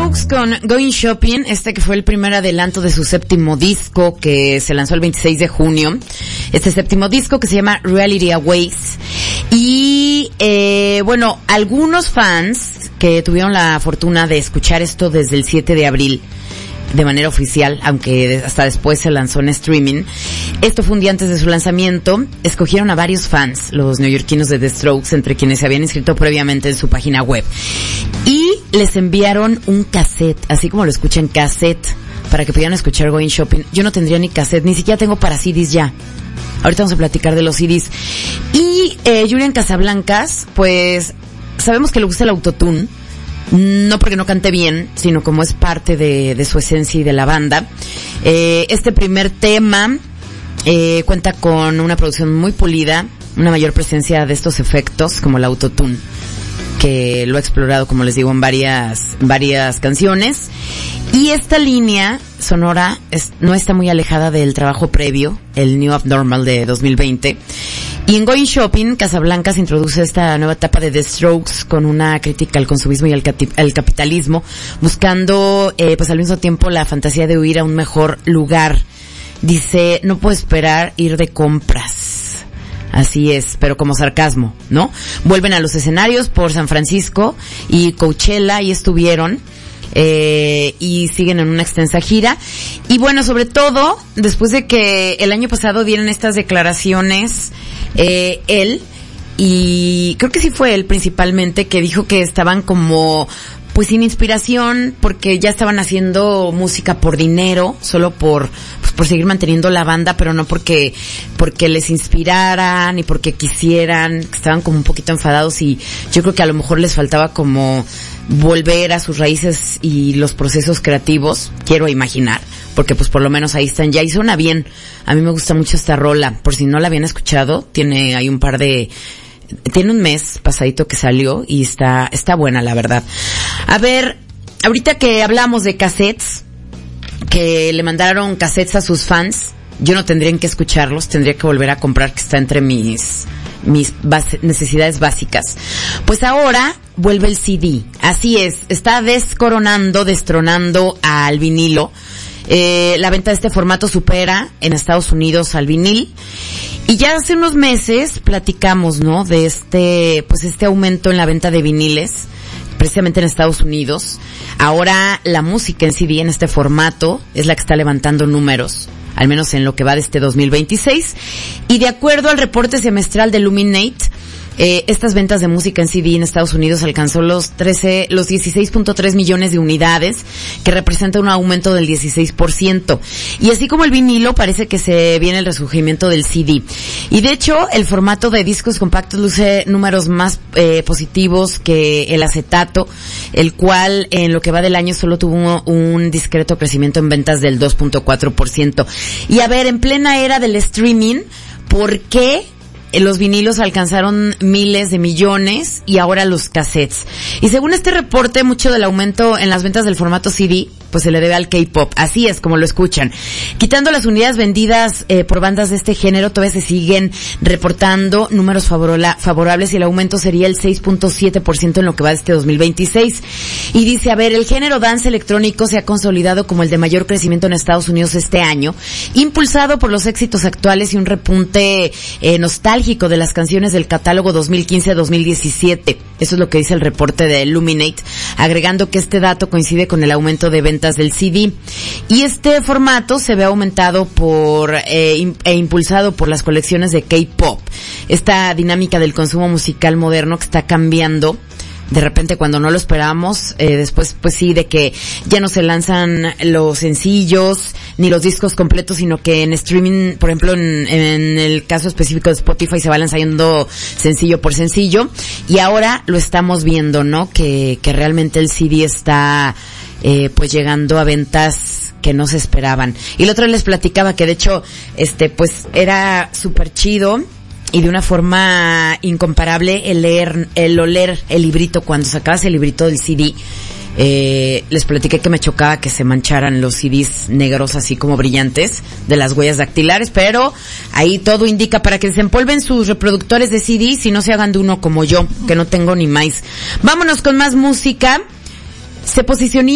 Strokes con Going Shopping, que fue el primer adelanto de su séptimo disco que se lanzó el 26 de junio. Este séptimo disco que se llama Reality Awaits. Y, bueno, algunos fans que tuvieron la fortuna de escuchar esto desde el 7 de abril, de manera oficial, aunque hasta después se lanzó en streaming. Esto fue un día antes de su lanzamiento. Escogieron a varios fans, los neoyorquinos de The Strokes, entre quienes se habían inscrito previamente en su página web. Y les enviaron un cassette, así como lo escuchan, cassette, para que pudieran escuchar Going Shopping. Yo no tendría ni cassette, ni siquiera tengo para CDs ya. Ahorita vamos a platicar de los CDs. Y Julian Casablancas, pues sabemos que le gusta el autotune. No porque no cante bien, sino como es parte de su esencia y de la banda. Este primer tema cuenta con una producción muy pulida, una mayor presencia de estos efectos como el autotune, que lo ha explorado, como les digo, en varias canciones. Y esta línea sonora no está muy alejada del trabajo previo, el New Abnormal de 2020. Y en Going Shopping, Casablancas introduce esta nueva etapa de The Strokes con una crítica al consumismo y al capitalismo, buscando pues al mismo tiempo la fantasía de huir a un mejor lugar. Dice, no puedo esperar ir de compras. Así es, pero como sarcasmo, ¿no? Vuelven a los escenarios por San Francisco y Coachella, y estuvieron, y siguen en una extensa gira. Y bueno, sobre todo, después de que el año pasado dieron estas declaraciones, él, y creo que sí fue él principalmente, que dijo que estaban como pues sin inspiración, porque ya estaban haciendo música por dinero, solo por seguir manteniendo la banda, pero no porque les inspiraran y porque quisieran, que estaban como un poquito enfadados, y yo creo que a lo mejor les faltaba como volver a sus raíces y los procesos creativos, quiero imaginar, porque pues por lo menos ahí están ya, y suena bien. A mí me gusta mucho esta rola, por si no la habían escuchado, tiene un mes pasadito que salió y está buena, la verdad. A ver, ahorita que hablamos de cassettes, que le mandaron cassettes a sus fans, yo no tendría que escucharlos, tendría que volver a comprar, que está entre mis necesidades básicas. Pues ahora vuelve el CD. Así es, está destronando al vinilo. La venta de este formato supera en Estados Unidos al vinil. Y ya hace unos meses platicamos, ¿no? De este aumento en la venta de viniles, precisamente en Estados Unidos. Ahora la música en CD, en este formato, es la que está levantando números, al menos en lo que va de este 2026. Y de acuerdo al reporte semestral de Illuminate, estas ventas de música en CD en Estados Unidos alcanzó los 16.3 millones de unidades, que representa un aumento del 16%. Y así como el vinilo, parece que se viene el resurgimiento del CD. Y de hecho, el formato de discos compactos luce números más positivos que el acetato, el cual en lo que va del año solo tuvo un discreto crecimiento en ventas del 2.4%. Y a ver, en plena era del streaming, ¿por qué los vinilos alcanzaron miles de millones y ahora los cassettes? Y según este reporte, mucho del aumento en las ventas del formato CD pues se le debe al K-pop. Así es como lo escuchan. Quitando las unidades vendidas por bandas de este género, todavía se siguen reportando números favorables, y el aumento sería el 6.7% en lo que va de este 2026. Y dice, a ver, el género dance electrónico se ha consolidado como el de mayor crecimiento en Estados Unidos este año, impulsado por los éxitos actuales y un repunte nostálgico de las canciones del catálogo 2015-2017. Eso es lo que dice el reporte de Illuminate, agregando que este dato coincide con el aumento de ventas del CD. Y este formato se ve aumentado e impulsado por las colecciones de K-pop. Esta dinámica del consumo musical moderno que está cambiando de repente cuando no lo esperábamos, después pues sí, de que ya no se lanzan los sencillos ni los discos completos, sino que en streaming, por ejemplo en el caso específico de Spotify, se va lanzando sencillo por sencillo, y ahora lo estamos viendo, ¿no? Que realmente el CD está pues llegando a ventas que no se esperaban. Y el otro les platicaba que de hecho pues era súper chido y de una forma incomparable el oler el librito cuando sacabas el librito del CD. Les platiqué que me chocaba que se mancharan los CDs negros así como brillantes de las huellas dactilares, pero ahí todo indica para que desempolven sus reproductores de CD, si no se hagan de uno como yo, que no tengo ni más. Vámonos con más música. Se posicionó